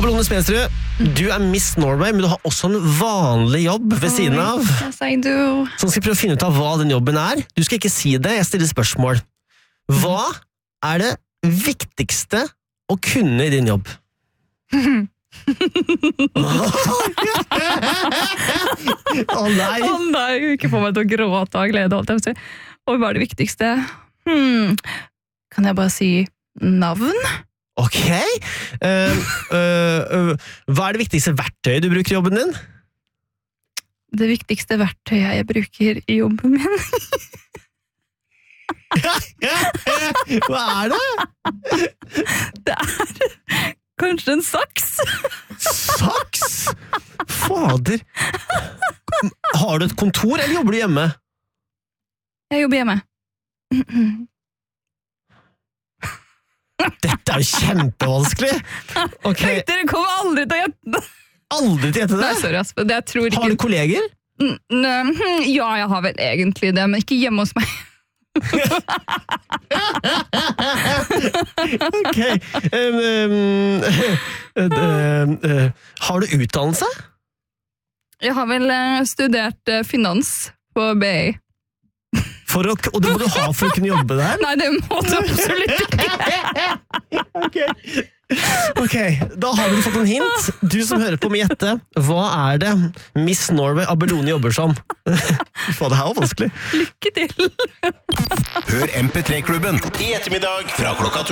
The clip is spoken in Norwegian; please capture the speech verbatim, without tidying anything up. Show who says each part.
Speaker 1: Abelone Spensrud, du er Miss Norway, men du har også en vanlig jobb ved siden av.
Speaker 2: Yes, I do.
Speaker 1: Så skal vi prøve å finne ut av hva den jobben er. Du skal ikke si det, jeg stiller spørsmål. Hva er det viktigste å kunne i din jobb? Å oh, nei!
Speaker 2: Å oh, nei, ikke få meg til å gråte av glede, holdt jeg på å si. Og hva er det viktigste? Hmm. Kan jeg bare si navn?
Speaker 1: Ok. Uh, uh, uh, hva er det viktigste verktøyet du bruker i jobben din?
Speaker 2: Det viktigste verktøyet jeg bruker i jobben min?
Speaker 1: Hva er det?
Speaker 2: Det er kanskje en saks.
Speaker 1: Saks? Fader. Har du et kontor, eller jobber du hjemme?
Speaker 2: Jeg jobber hjemme.
Speaker 1: Dette er jo kjempevanskelig. Okay.
Speaker 2: Dere kommer aldri til å gjette det.
Speaker 1: Aldri til å gjette det?
Speaker 2: Nei, sorry, Aspen. Jeg tror ikke...
Speaker 1: Har du kolleger?
Speaker 2: Ja, jeg har vel egentlig det, men ikke hjemme hos meg.
Speaker 1: Ok. Um, um, uh, uh, uh, har du utdannelse?
Speaker 2: Jeg har vel uh, studert uh, finans på B I.
Speaker 1: For å, og det må du ha for å kunne jobbe der?
Speaker 2: Nei, det må du absolutt ikke.
Speaker 1: Ok. Ok, da har vi fått en hint. Du som hører på med gjette, hva er det Miss Norway Abelone jobber som? Faen, det her var vanskelig.
Speaker 2: Lykke til.
Speaker 3: Hør M P tre-klubben i ettermiddag fra klokka to.